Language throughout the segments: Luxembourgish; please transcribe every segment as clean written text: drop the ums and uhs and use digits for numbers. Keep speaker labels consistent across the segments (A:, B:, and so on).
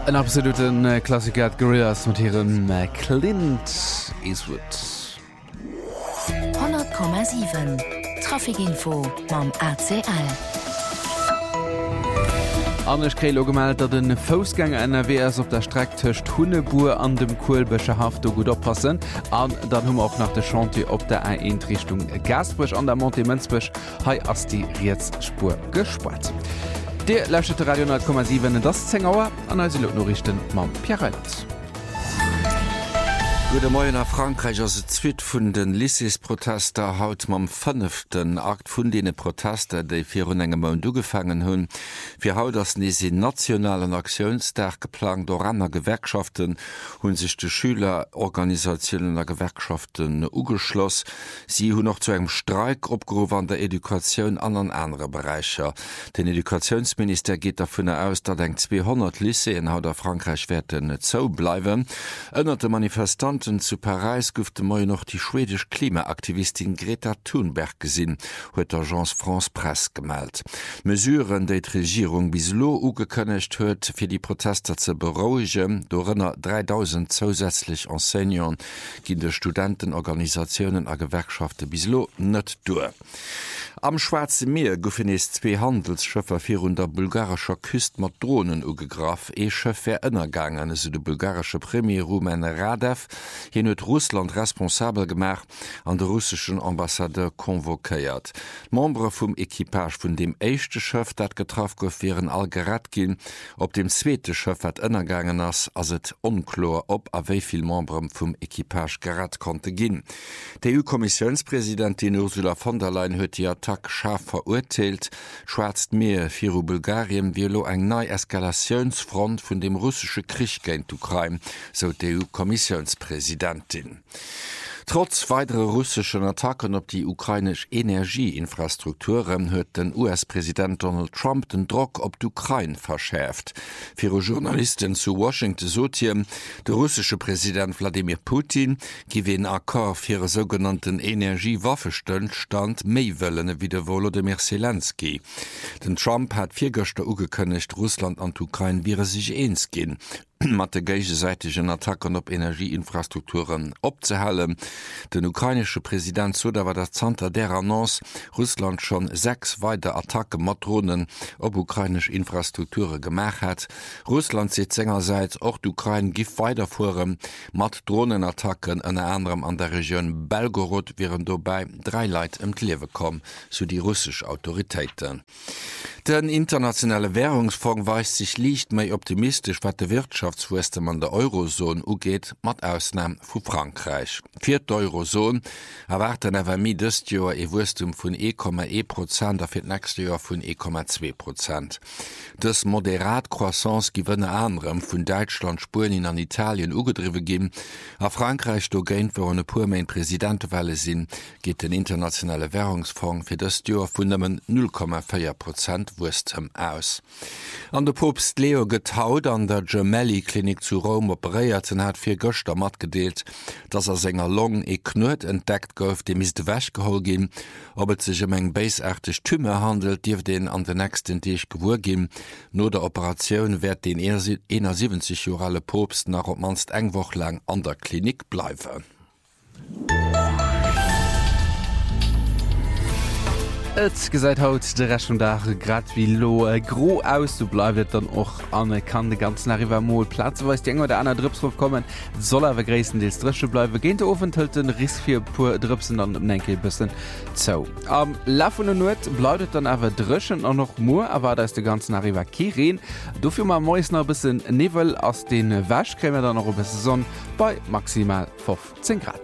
A: Ein absoluten Klassiker Gorillas mit ihrem Clint Eastwood.
B: 100,7 Trafikinfo mam ACL.
A: Anders Krelo gemeldet, dat den Fußgänger NRWs op der Strecke töcht Hunnebuhr an dem Kohlböscher Haft gut oppassen. An dann haben wir auch nach der Chantier op der A1 Richtung Gasbusch an der Monte Menzbusch hei as die Rietsspur gespart. Der lächte Radio 9,7 das 10 Uhr an als Nachrichten mam Pierre.
C: Gute Morgen nach Frankreich as Zwiit vun den Lycées-Protester haut mam 5. Akt vun dene Protester, déi fir hun engem Moun dugefangen hunn. Fir haut ass nesi nationalen Aktionsdag geplant do annner Gewerkschaften hunn sich de Schülerorganisationen der Gewerkschaften ugeschloss. Sie hunn noch zu engem Streik opgerufen an der Edukationun an andere Bereicher. Den Edukationsminister geht davon aus, dat eng 200 Lycéen haut der Frankreich werden net zo bleiwen. Ënnerte Manifestanten zu Paris gouft moi noch die schwedisch Klimaaktivistin Greta Thunberg gesinn, huet Agence France Presse gemeldt. Mesuren déi d'Regierung bis lo ugekënnecht huet, fir die Protester ze beruhigen, do ënner 3000 zusätzlich Enseignants ginn de Studentenorganisationen a Gewerkschafte bis lo net dur. Am Schwarze Meer goufen es 2 Handelsschëffer fir der bulgarischer Küst mat Drohnen ugegraf, Schëff wär ënnergangen se de bulgarsche Premier Rumen Radev, hin huet Russland responsabel gemacht an de russischen Ambassadeur konvokéiert. Membre vum Ekipage vun dem échte Schëff dat getraf gouf wären all gerat gin, op dem zweete Schëff wat ënnergangen ass ass et onklor op a wéiviel Membre vum Ekipage gerat konnte ginn. Die EU-Kommissionspräsidentin Ursula von der Leyen huet die Attack scharf verurteilt, schwarzt Meer fir Bulgarien wielo eng nei Eskalationsfront vun dem russische Krieg géint Ukraine, so die EU-Kommissionspräsidentin. Trotz weiterer russischen Attacken op die ukrainisch Energieinfrastrukturen huet den US-Präsident Donald Trump den Druck op d'Ukraine verschärft. Für Journalisten zu Washington sotien, der russische Präsident Wladimir Putin giwe en Akkor fir sogenannten Energiewaffestillstand méi wëllene wie de Volodymyr Zelensky. Den Trump hat virgëchte ugekënnecht Russland an d'Ukraine wie sich eens ginn. Mat de gegenseitigen Attacken op Energieinfrastrukturen opzehalen. Den ukrainische Präsident so da war der Zter der Annonce Russland schon 6 weitere Attacke Matronen op ukrainisch Infrastrukture gemacht hat. Russland sieht seinerseits auch d'Ukraine gif weiterfuhren mat Drohnenattacken an anderem an der Region Belgorod wären dabei 3 Leid im Lewe kommen, so die russische Autoritäten. Den internationale Währungsfonds weist sich liicht méi optimistisch, wat de Wirtschaftswestem an der Eurozone ugeht, mat Ausnahme vu Frankreich. Für die Eurozone erwarten FMI dëst Joer e Wustum vun 1,1% afir nächste Jahr vun 1,2%. Das moderat Croissance giwënne anderem vun Deutschland, Spanien an Italien ugedriwe gin. A Frankreich do géint wo eine puer méi Präsidentwelle sinn, geht den internationale Währungsfonds fir dëst Joer vun 0,4% Wustum aus. An der Popst Leo getaut an der Gemelli-Klinik zu Rom operiert hat 4 Göster mat gedeelt, dass senger Long e knurrt entdeckt gouf, dem is de wäch gehol gin, ob et sich eng beisartig Tümme handelt, Dir den an den nächsten Teech gewur gin. No der Operation werd den 71-jorale Popst nach op manst engwoch lang an der Klinik bleiwe.
A: Et gesäit haut de Rechnung da grad wie lo gro aus, du bleiwet dann och an kann de ganzen Arrivermol Platz, weis die enger der aner Drpsruf kommen, soll awer gräessen deels Drsche bleiwe géint ofenthëlten Ris fir puer Drpsen an dem Enkel bisssen zo. Am La vu Nuet bleidet dann awer Drschen an noch Moor, awer da is de ganzen Arriver Kireen. Dofir ma meusner bisssen Nevel ass den Wäsch krämer dann noch op bis Sonn bei maximal 15 Grad.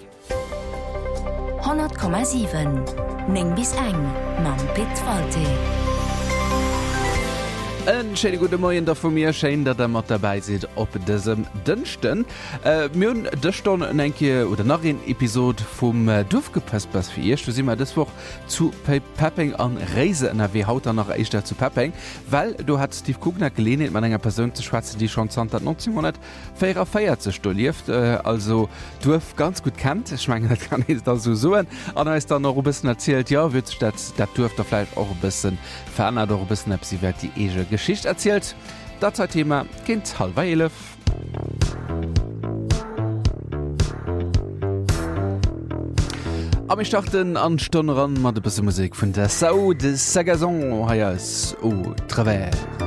B: 100,7 Ning bis eng mam Pitzwalte.
A: Ein schöne gute Morgen da von mir, schön, dass ihr mit dabei seid auf diesem Diensten. Wir haben das schon oder nach einer Episode vom Dorfgepasst für ihr. Wir sind mal das Woche zu Pepping an Reise in der Haut nach Eichstätt zu Pepping, weil du hast Steve Kugner gelehnt, mit einer Person zu schwatzen, die schon 1944 lebt. Also Dorf ganz gut kennt. Ich meine, das kann ich da so sagen. Und er ist dann noch ein bisschen erzählt, ja, wird das Dorf da vielleicht auch ein bisschen verändert, auch ein bisschen, ob sie wird die Geschichte erzählt. Dat Thema kind halb 11. Am ich starten an Stonne ran mat de bisse Musik vun der Sau de Sagason haiers o Travers.